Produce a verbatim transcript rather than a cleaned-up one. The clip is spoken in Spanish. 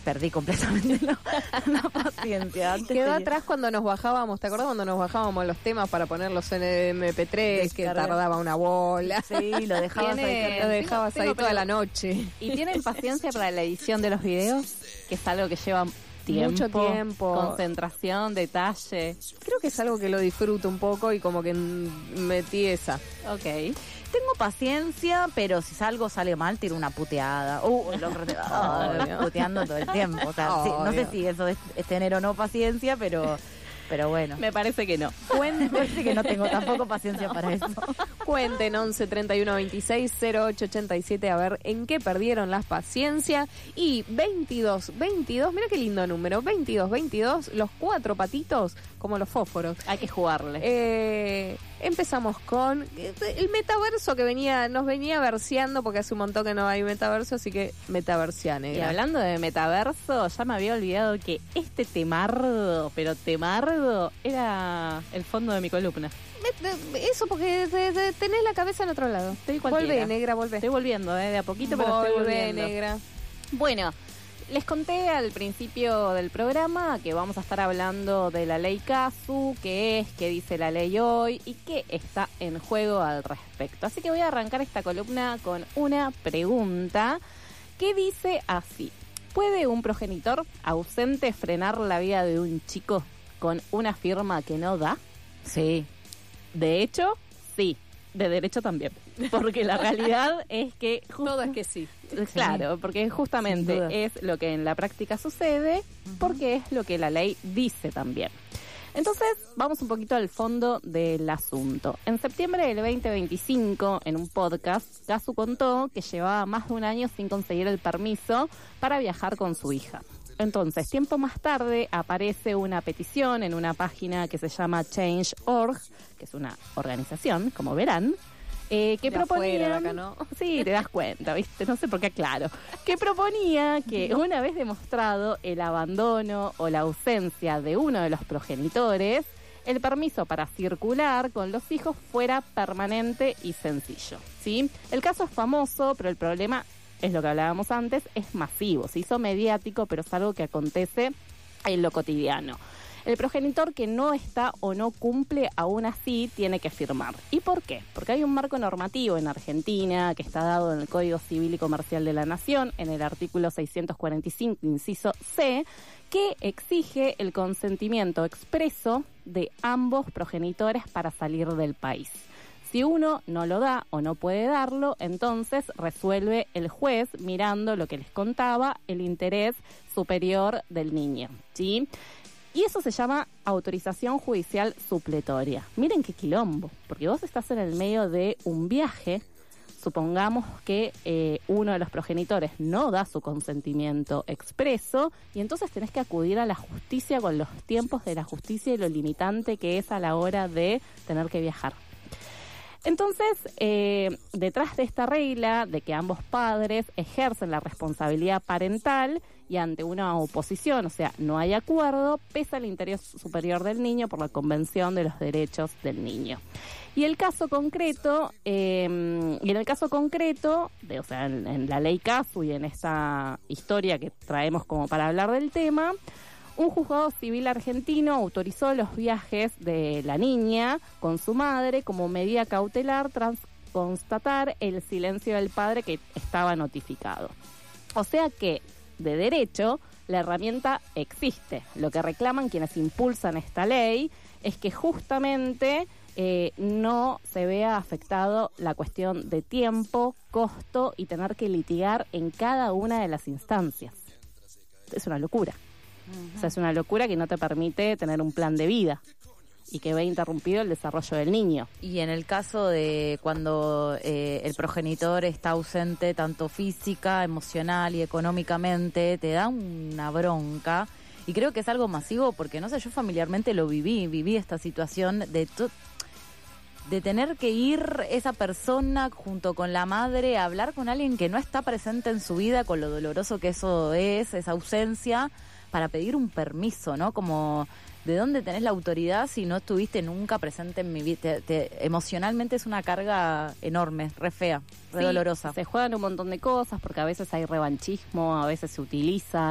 perdí completamente la, la paciencia. Antes Quedó tenía... atrás cuando nos bajábamos, ¿te acuerdas cuando nos bajábamos los temas para ponerlos en eme pe tres, que Descarga. tardaba una bola? Sí, lo dejabas Tiene- ahí. Lo dejabas tengo ahí toda pre- la noche. ¿Y tienen paciencia para la edición de los videos? Que es algo que lleva tiempo. Mucho tiempo. Concentración, detalle. Creo que es algo que lo disfruto un poco y como que mm, metí esa. Ok. Tengo paciencia, pero si algo sale mal, tiro una puteada. Uh, lo re- oh, Obvio. puteando todo el tiempo. O sea, sí, no sé Obvio. si eso es, es tener o no paciencia, pero, pero bueno. Me parece que no. Me parece que no tengo tampoco paciencia para eso. Cuenten once treinta y uno veintiséis cero ocho ochenta y siete a ver en qué perdieron la paciencia. Y veintidós veintidós, mira qué lindo número, veintidós veintidós, los cuatro patitos como los fósforos. Hay que jugarle. Eh, empezamos con eh, el metaverso que venía nos venía verseando, porque hace un montón que no hay metaverso, así que metaversiane. Y hablando de metaverso, ya me había olvidado que este temardo, pero temardo, era el fondo de mi columna. Eso porque de- de- tenés la cabeza en otro lado. Estoy cualquiera. Volvé, negra, volvé. Estoy volviendo, eh, de a poquito, pero estoy Volvé, volviendo. negra. Bueno, les conté al principio del programa que vamos a estar hablando de la ley Casu, qué es, qué dice la ley hoy y qué está en juego al respecto. Así que voy a arrancar esta columna con una pregunta que dice así: ¿puede un progenitor ausente frenar la vida de un chico con una firma que no da? Sí. De hecho, sí. De derecho también. Porque la realidad es que... justo- Todo es que sí. Claro, porque Sin justamente duda. es lo que en la práctica sucede, porque es lo que la ley dice también. Entonces, vamos un poquito al fondo del asunto. En septiembre del veinte veinticinco, en un podcast, Casu contó que llevaba más de un año sin conseguir el permiso para viajar con su hija. Entonces, tiempo más tarde, aparece una petición en una página que se llama change punto org, que es una organización, como verán, eh, que De afuera, proponía... de acá, ¿no? Sí, te das cuenta, ¿viste? No sé por qué aclaro. Que proponía que una vez demostrado el abandono o la ausencia de uno de los progenitores, el permiso para circular con los hijos fuera permanente y sencillo, ¿sí? El caso es famoso, pero el problema, es lo que hablábamos antes, es masivo. Se hizo mediático, pero es algo que acontece en lo cotidiano. El progenitor que no está o no cumple, aún así tiene que firmar. ¿Y por qué? Porque hay un marco normativo en Argentina que está dado en el Código Civil y Comercial de la Nación, en el artículo seiscientos cuarenta y cinco, inciso C, que exige el consentimiento expreso de ambos progenitores para salir del país. Si uno no lo da o no puede darlo, entonces resuelve el juez mirando lo que les contaba, el interés superior del niño, ¿sí? Y eso se llama autorización judicial supletoria. Miren qué quilombo, porque vos estás en el medio de un viaje, supongamos que eh, uno de los progenitores no da su consentimiento expreso y entonces tenés que acudir a la justicia con los tiempos de la justicia y lo limitante que es a la hora de tener que viajar. Entonces, eh, detrás de esta regla de que ambos padres ejercen la responsabilidad parental y ante una oposición, o sea, no hay acuerdo, pesa el interés superior del niño por la Convención de los Derechos del Niño. Y el caso concreto, eh, y en el caso concreto, de, o sea, en, en la ley Casu y en esta historia que traemos como para hablar del tema, un juzgado civil argentino autorizó los viajes de la niña con su madre como medida cautelar tras constatar el silencio del padre que estaba notificado. O sea que, de derecho, la herramienta existe. Lo que reclaman quienes impulsan esta ley es que justamente eh, no se vea afectado la cuestión de tiempo, costo y tener que litigar en cada una de las instancias. Es una locura. O sea, es una locura que no te permite tener un plan de vida y que ve interrumpido el desarrollo del niño. Y en el caso de cuando eh, el progenitor está ausente tanto física, emocional y económicamente, te da una bronca. Y creo que es algo masivo porque, no sé, yo familiarmente lo viví, viví esta situación de to- de tener que ir esa persona junto con la madre a hablar con alguien que no está presente en su vida, con lo doloroso que eso es, esa ausencia, para pedir un permiso, ¿no? Como, ¿de dónde tenés la autoridad si no estuviste nunca presente en mi vida? Te, te, emocionalmente es una carga enorme, re fea, re Sí, dolorosa. Se juegan un montón de cosas porque a veces hay revanchismo, a veces se utiliza